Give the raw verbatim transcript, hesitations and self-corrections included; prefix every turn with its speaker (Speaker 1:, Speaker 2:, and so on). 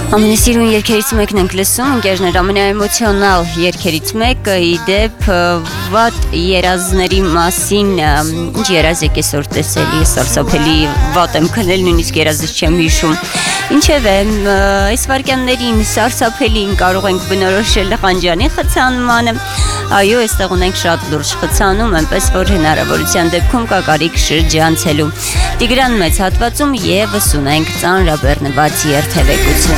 Speaker 1: Ամենասիրուն երգերից մեկն ենք լսում, ընկերներ, ամենաէմոցիոնալ երգերից մեկը ի դեպ վատ երազների մասին, ինչ երազ եք այսօր տեսել, ես սարսափելի վատ եմ քնել, նույնիսկ երազս չեմ հիշում։ Ինչևէ, այս վարքյաններին սարսափելին կարող ենք բնորոշել Ղանջանի խցանմանը, այո, այստեղ ունենք շատ լուրջ խցանում, այնպես որ հնարավորության դեպքում կա կարիք շրջանցելու։ Տիգրան մեծ հատվածում եւս ունենք ծանրաբեռնված երթևեկություն։